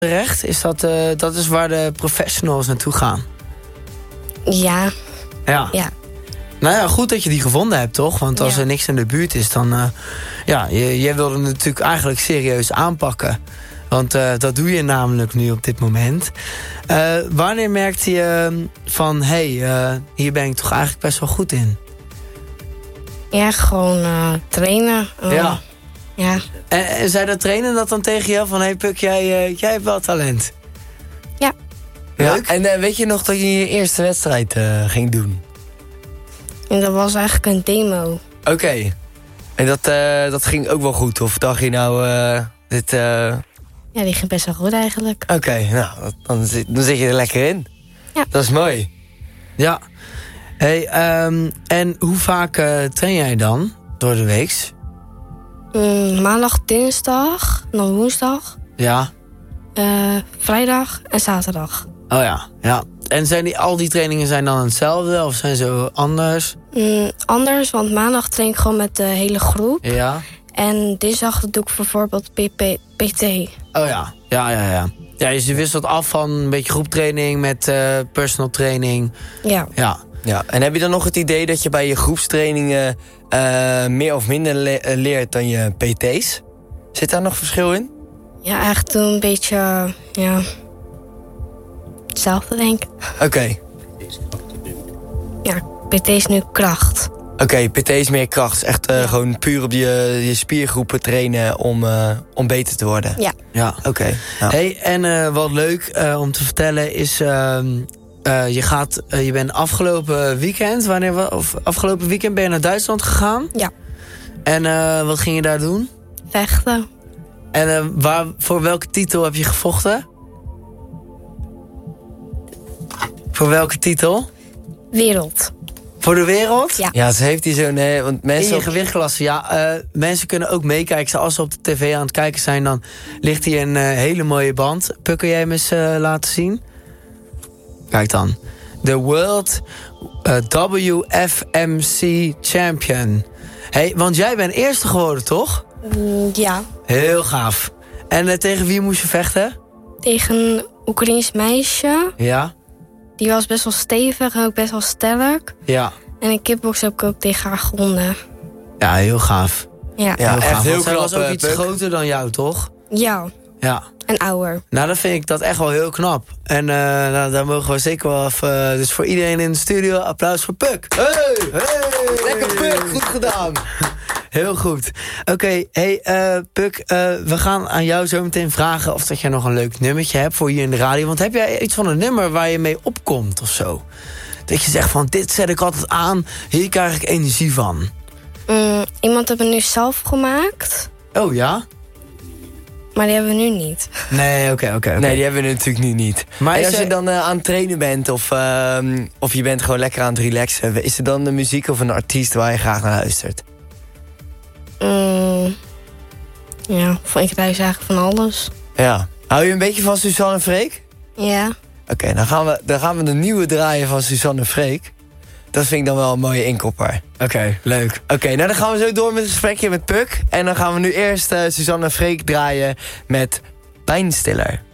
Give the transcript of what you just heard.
terecht? Dat is waar de professionals naartoe gaan. Ja. Ja. Nou ja, goed dat je die gevonden hebt, toch? Want als er niks in de buurt is, dan... jij wilde het natuurlijk eigenlijk serieus aanpakken. Want dat doe je namelijk nu op dit moment. Wanneer merkte je van... hier ben ik toch eigenlijk best wel goed in? Ja, gewoon trainen. Ja. En zei dat trainen dat dan tegen jou van... Puk, jij hebt wel talent. Ja. Leuk. En weet je nog dat je je eerste wedstrijd ging doen? En dat was eigenlijk een demo. Oké. En dat ging ook wel goed? Of dacht je nou, dit... Ja, die ging best wel goed eigenlijk. Oké, nou, dan zit je er lekker in. Ja. Dat is mooi. Ja. En hoe vaak train jij dan door de week? Maandag, dinsdag, dan woensdag. Ja. Vrijdag en zaterdag. Oh ja. En al die trainingen zijn dan hetzelfde of zijn ze anders? Anders, want maandag train ik gewoon met de hele groep. Ja. En dinsdag doe ik bijvoorbeeld PT. Oh ja. Ja, dus je wisselt af van een beetje groeptraining met personal training. Ja. Ja, en heb je dan nog het idee dat je bij je groepstrainingen meer of minder leert dan je PT's? Zit daar nog verschil in? Ja, eigenlijk een beetje, hetzelfde denk ik. Oké. Ja, PT is nu kracht. Oké, PT is meer kracht. Echt gewoon puur op je spiergroepen trainen om beter te worden. Ja. Oké. Ja. En wat leuk om te vertellen is... je bent afgelopen weekend... afgelopen weekend ben je naar Duitsland gegaan? Ja. En wat ging je daar doen? Vechten. En voor welke titel heb je gevochten? Voor welke titel? Wereld. Voor de wereld? Ja. Ze heeft hier zo'n... want mensen in je gewichtklasse, ja. Mensen kunnen ook meekijken. Als ze op de tv aan het kijken zijn, dan ligt hier een hele mooie band. Puk, kun jij hem eens laten zien? Kijk dan. De World WFMC Champion. Want jij bent eerste geworden, toch? Ja. Heel gaaf. En tegen wie moest je vechten? Tegen een Oekraïens meisje. Ja. Die was best wel stevig en ook best wel sterk. Ja. En in kickbox heb ik ook tegen haar gewonnen. Ja, heel gaaf. Ja. Ja, heel echt gaaf. heel Want zij knap, was ook iets Puk. groter dan jou, toch? Ja. Ja. En ouder. Nou, dan vind ik dat echt wel heel knap. En daar mogen we zeker wel even... Dus voor iedereen in de studio, applaus voor Puk. Hey! Lekker Puk, goed gedaan. Heel goed. Oké, Puk, we gaan aan jou zo meteen vragen... of dat jij nog een leuk nummertje hebt voor hier in de radio. Want heb jij iets van een nummer waar je mee opkomt of zo? Dat je zegt van, dit zet ik altijd aan, hier krijg ik energie van. Iemand heeft het nu zelf gemaakt. Oh ja? Maar die hebben we nu niet. Nee, oké. Nee, die hebben we natuurlijk nu niet. Maar en is als je er- dan aan het trainen bent of je bent gewoon lekker aan het relaxen... is er dan de muziek of een artiest waar je graag naar luistert? Ja, ik luister eigenlijk van alles. Ja. Hou je een beetje van Suzanne en Freek? Ja. Oké, dan gaan we de nieuwe draaien van Suzanne en Freek. Dat vind ik dan wel een mooie inkopper. Oké, leuk. Oké, nou dan gaan we zo door met het gesprekje met Puk. En dan gaan we nu eerst Suzanne en Freek draaien met Pijnstiller.